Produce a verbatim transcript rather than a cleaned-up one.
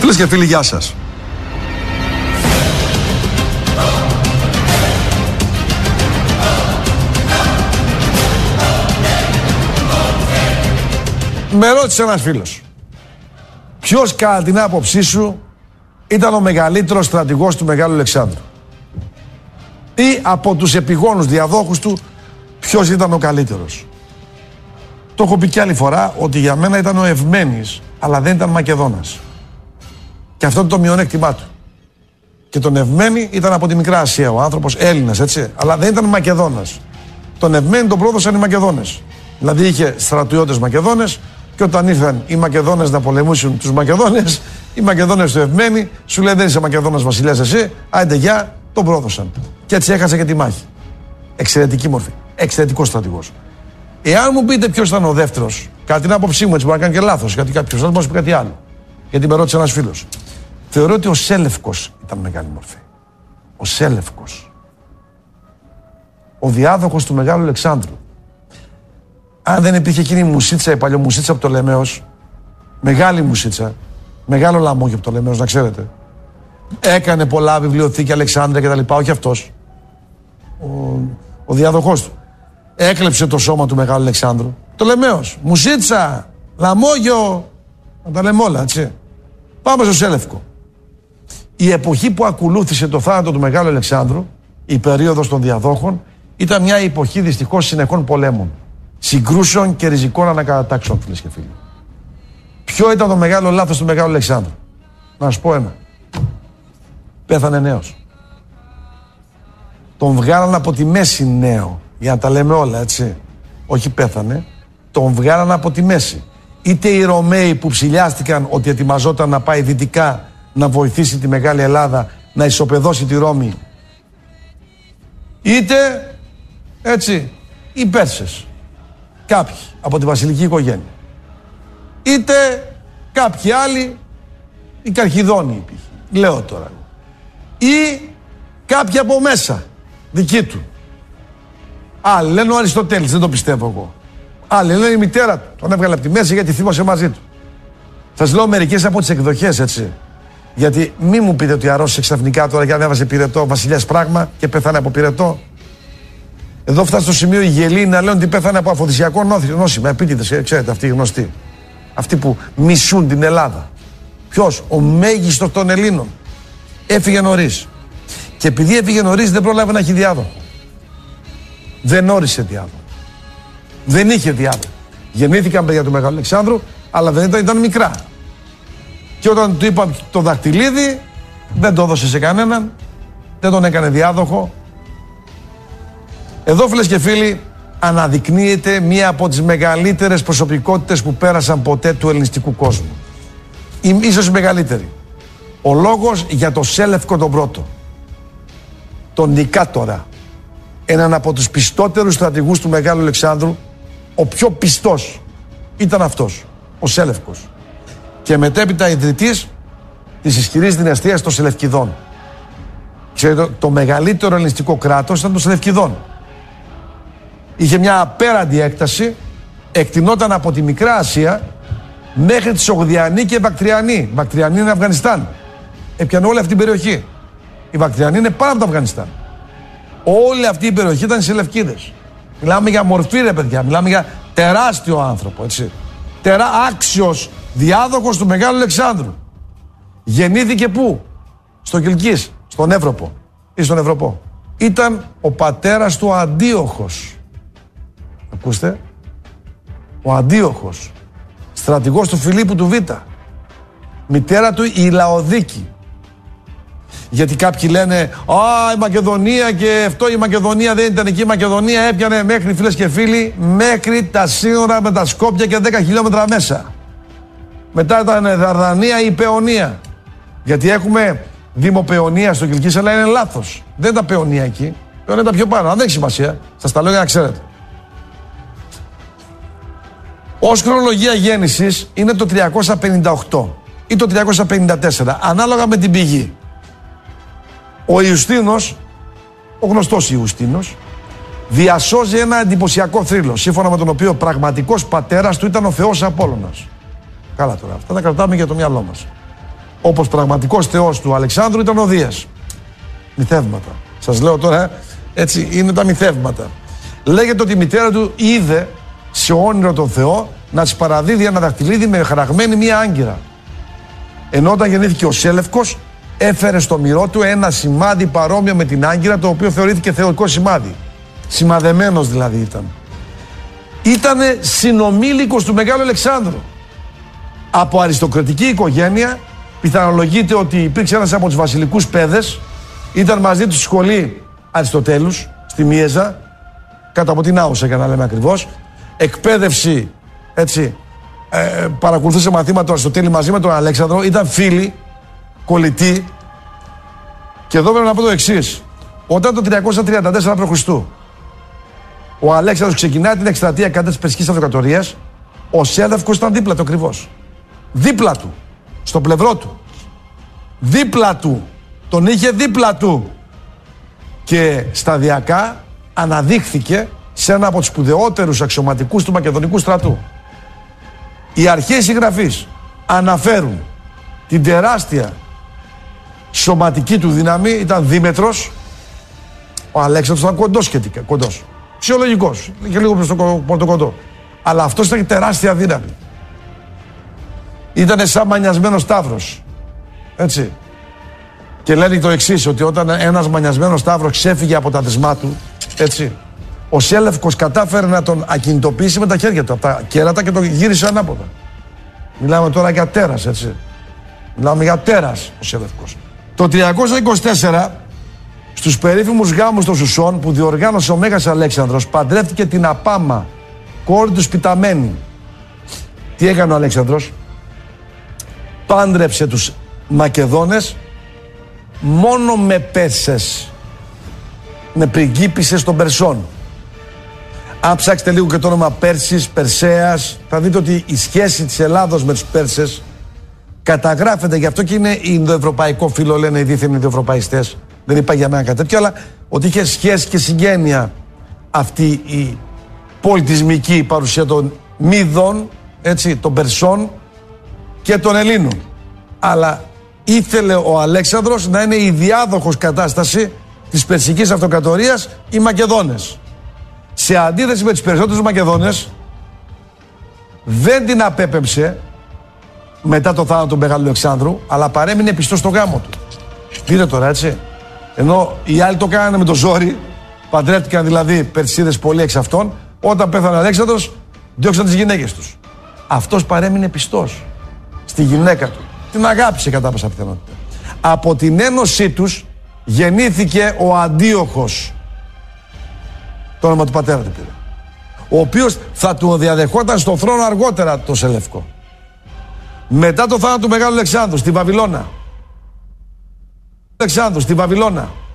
Φίλες και φίλοι, γεια σας. Με ρώτησε ένας φίλος, ποιος κατά την άποψή σου ήταν ο μεγαλύτερος στρατηγός του Μεγάλου Αλεξάνδρου, ή από τους επιγόνους διαδόχους του ποιος ήταν ο καλύτερος. Το έχω πει κι άλλη φορά ότι για μένα ήταν ο Ευμένης, αλλά δεν ήταν Μακεδόνας. Και αυτό είναι το μειονέκτημά του. Και τον Ευμένη ήταν από τη Μικρά Ασία ο άνθρωπος, Έλληνας, έτσι, αλλά δεν ήταν Μακεδόνας. Τον Ευμένη τον πρόδωσαν οι Μακεδόνες. Δηλαδή είχε στρατιώτες Μακεδόνες, και όταν ήρθαν οι Μακεδόνες να πολεμούσουν τους Μακεδόνες, οι Μακεδόνες του Ευμένη σου λέει δεν είσαι Μακεδόνας βασιλιάς εσύ, άντε γεια, τον πρόδωσαν. Και έτσι έχασε και τη μάχη. Εξαιρετική μορφή. Εξαιρετικός στρατηγός. Εάν μου πείτε ποιος ήταν ο δεύτερος, κατά την άποψή μου, έτσι μπορεί να κάνει και λάθος, γιατί κάποιος άλλος μπορεί να πει κάτι άλλο. Γιατί με ρώτησε ένας φίλος. Θεωρώ ότι ο Σέλευκος ήταν μεγάλη μορφή. Ο Σέλευκος. Ο διάδοχος του Μεγάλου Αλεξάνδρου. Αν δεν υπήρχε εκείνη η μουσίτσα, η παλιομουσίτσα από το Λεμέος, μεγάλη μουσίτσα, μεγάλο λαμόγιο από το Λεμέος, να ξέρετε. Έκανε πολλά βιβλιοθήκη Αλεξάνδρεια κτλ. Όχι αυτός. Ο, ο διάδοχός του. Έκλεψε το σώμα του Μεγάλου Αλεξάνδρου. Το Λεμέος. Μουσίτσα, λαμόγιο. Να τα λέμε όλα, έτσι. Πάμε στο Σέλευκο. Η εποχή που ακολούθησε το θάνατο του Μεγάλου Αλεξάνδρου, η περίοδος των διαδόχων, ήταν μια εποχή δυστυχώς συνεχών πολέμων, συγκρούσεων και ριζικών ανακατατάξεων, φίλες και φίλοι. Ποιο ήταν το μεγάλο λάθος του Μεγάλου Αλεξάνδρου? Να σας πω ένα. Πέθανε νέος. Τον βγάλαν από τη μέση νέο, για να τα λέμε όλα, έτσι. Όχι πέθανε, τον βγάλαν από τη μέση. Είτε οι Ρωμαίοι που ψηλιάστηκαν ότι ετοιμαζόταν να πάει δυτικά να βοηθήσει τη Μεγάλη Ελλάδα να ισοπεδώσει τη Ρώμη, είτε, έτσι, οι Πέρσες, κάποιοι από τη βασιλική οικογένεια, είτε κάποιοι άλλοι, οι Καρχιδόνοι υπήρχε, λέω τώρα, ή κάποιοι από μέσα, δική του. Άλλοι λένε ο Αριστοτέλης, δεν το πιστεύω εγώ. Άλλοι λένε η μητέρα του, τον έβγαλε από τη μέση γιατί θύμωσε μαζί του. Σας λέω μερικές από τις εκδοχές, έτσι. Γιατί μη μου πείτε ότι αρρώστησε ξαφνικά τώρα και ανέβασε πυρετό, βασιλιάς πράγμα και πέθανε από πυρετό. Εδώ φτάσει στο σημείο οι γελοί να λένε ότι πέθανε από αφοδισιακό νόσημα. Επίτηδες, ξέρετε, αυτοί οι γνωστοί. Αυτοί που μισούν την Ελλάδα. Ποιος? Ο μέγιστος των Ελλήνων. Έφυγε νωρίς. Και επειδή έφυγε νωρίς δεν πρόλαβε να έχει διάδοχο. Δεν όρισε διάδοχο. Δεν είχε διάδοχο. Γεννήθηκαν παιδιά του Μεγάλου Αλεξάνδρου, αλλά δεν ήταν, ήταν μικρά. Και όταν του είπαν το δαχτυλίδι, δεν το έδωσε σε κανέναν, δεν τον έκανε διάδοχο. Εδώ, φίλες και φίλοι, αναδεικνύεται μία από τις μεγαλύτερες προσωπικότητες που πέρασαν ποτέ του ελληνιστικού κόσμου. Η, ίσως η μεγαλύτερη. Ο λόγος για το Σέλευκο τον πρώτο. Τον Νικάτορα. Έναν από τους πιστότερους στρατηγούς του Μεγάλου Αλεξάνδρου, ο πιο πιστός ήταν αυτός, ο Σέλευκος. Και μετέπειτα ιδρυτής της ισχυρής δυναστείας των Σελευκηδών. Ξέρετε, το μεγαλύτερο ελληνιστικό κράτος ήταν των Σελευκηδών. Είχε μια απέραντη έκταση, εκτινόταν από τη Μικρά Ασία μέχρι τη Σογδιανή και Βακτριανή. Βακτριανή είναι Αφγανιστάν. Έπιανε όλη αυτή την περιοχή. Η Βακτριανή είναι πάνω από το Αφγανιστάν. Όλη αυτή η περιοχή ήταν οι Σελευκίδες. Μιλάμε για μορφή, ρε παιδιά. Μιλάμε για τεράστιο άνθρωπο, έτσι. Τερά, άξιος διάδοχος του Μεγάλου Αλεξάνδρου. Γεννήθηκε πού? Στο Κιλκής, στον Εύρωπο ή στον Ευρωπό. Ήταν ο πατέρας του Αντίοχος. Ακούστε. Ο Αντίοχος, στρατηγός του Φιλίππου του Β. Μητέρα του η Λαοδίκη. Γιατί κάποιοι λένε «Α, η Μακεδονία και αυτό, η Μακεδονία δεν ήταν εκεί». Η Μακεδονία έπιανε μέχρι, φίλες και φίλοι, μέχρι τα σύνορα με τα Σκόπια και δέκα χιλιόμετρα μέσα. Μετά ήταν Δαρδανία ή Παιωνία. Γιατί έχουμε Δήμο Παιωνία στο Κιλκής, αλλά είναι λάθος. Δεν ήταν Παιωνία εκεί. Παιωνία ήταν πιο πάνω. Αν δεν έχει σημασία. Σας τα λέω για να ξέρετε. Ως χρονολογία γέννησης είναι το τριακόσια πενήντα οκτώ ή το τριακόσια πενήντα τέσσερα, ανάλογα με την πηγή. Ο Ιουστίνος, ο γνωστός Ιουστίνος, διασώζει ένα εντυπωσιακό θρύλο, σύμφωνα με τον οποίο πραγματικός πατέρας του ήταν ο Θεός Απόλλωνας. Καλά τώρα, αυτά τα κρατάμε για το μυαλό μας. όπως πραγματικός θεός του Αλεξάνδρου ήταν ο Δίας. Μυθεύματα. Σας λέω τώρα, έτσι είναι τα μυθεύματα. Λέγεται ότι η μητέρα του είδε σε όνειρο τον Θεό να της παραδίδει ένα δαχτυλίδι με χαραγμένη μία άγκυρα. Ενώ όταν γεννήθηκε ο Σέλευκος, έφερε στο μυρό του ένα σημάδι παρόμοιο με την άγκυρα, το οποίο θεωρήθηκε θεϊκό σημάδι. Σημαδεμένος δηλαδή ήταν. Ήτανε συνομήλικος του Μεγάλου Αλεξάνδρου. Από αριστοκρατική οικογένεια, πιθανολογείται ότι υπήρξε ένας από τους βασιλικούς παιδες, ήταν μαζί του στη σχολή Αριστοτέλους, στη Μίεζα, κάτω από την Άουσα για να λέμε ακριβώς. Εκπαίδευση, έτσι, ε, παρακολουθούσε μαθήματα του Αριστοτέλη μαζί με τον Αλέξανδρο, ήταν φίλοι, κολλητοί. Και εδώ πρέπει να πω το εξής. Όταν το τριακόσια τριάντα τέσσερα π.Χ. ο Αλέξανδρος ξεκινάει την εκστρατεία κατά της Περσικής Αυτοκρατορίας, ο Σέλευκος ήταν δίπλα του ακριβώς. Δίπλα του. Στο πλευρό του. Δίπλα του. Τον είχε δίπλα του. Και σταδιακά αναδείχθηκε σε ένα από τους σπουδαιότερους αξιωματικούς του Μακεδονικού στρατού. Οι αρχαίες συγγραφείς αναφέρουν την τεράστια σωματική του δύναμη, ήταν δίμετρος. Ο Αλέξανδρος ήταν κοντός σχετικά, κοντός. Φυσιολογικός, και λίγο προς το πορτοκοντό. Αλλά αυτός ήταν τεράστια δύναμη. Ήτανε σαν μανιασμένος ταύρος. Έτσι. Και λένε το εξής, ότι όταν ένας μανιασμένος ταύρος ξέφυγε από τα δεσμά του, έτσι, ο Σέλευκος κατάφερε να τον ακινητοποιήσει με τα χέρια του, από τα κέρατα, και τον γύρισε ανάποδα. Μιλάμε τώρα για τέρας, έτσι. Μιλάμε για τέρας ο Σέλευκος. Το τριακόσια είκοσι τέσσερα, στους περίφημους γάμους των Σουσών που διοργάνωσε ο Μέγας Αλέξανδρος, παντρεύτηκε την Απάμα, κόρη του Σπιταμένη. Τι έκανε ο Αλέξανδρος? Πάντρεψε τους Μακεδόνες μόνο με Πέρσες, με πριγκίπισσες των Περσών. Αν ψάξετε λίγο και το όνομα Πέρσης, Περσέας, θα δείτε ότι η σχέση της Ελλάδος με τους Πέρσες καταγράφεται, γι' αυτό και είναι ινδοευρωπαϊκό φύλλο, λένε οι δίθεν ινδοευρωπαϊστές. Δεν είπα για μένα κάτι τέτοιο, αλλά ότι είχε σχέση και συγγένεια αυτή η πολιτισμική παρουσία των Μύδων, έτσι, των Περσών και των Ελλήνων. Αλλά ήθελε ο Αλέξανδρος να είναι η διάδοχος κατάσταση της Περσικής Αυτοκρατορίας οι Μακεδόνες. Σε αντίθεση με τις περισσότερες Μακεδόνες, δεν την απέπεμψε μετά το θάνατο του Μεγάλου Αλεξάνδρου, αλλά παρέμεινε πιστός στο γάμο του. Δείτε τώρα, έτσι. Ενώ οι άλλοι το κάνανε με το ζόρι, παντρεύτηκαν δηλαδή Περσίδες πολλοί εξ αυτών, όταν πέθανε ο Αλέξανδρος, διώξαν τις γυναίκες τους. Αυτός παρέμεινε πιστός στη γυναίκα του. Την αγάπησε κατά πάσα πιθανότητα. Από την ένωσή τους γεννήθηκε ο Αντίοχος. Το όνομα του πατέρα του πήρε. Ο οποίος θα του διαδεχόταν στον θρόνο αργότερα το Σελεύκο. Μετά το θάνατο του Μεγάλου Αλεξάνδρου στη Βαβυλώνα. Αλεξάνδρου στη Βαβυλώνα.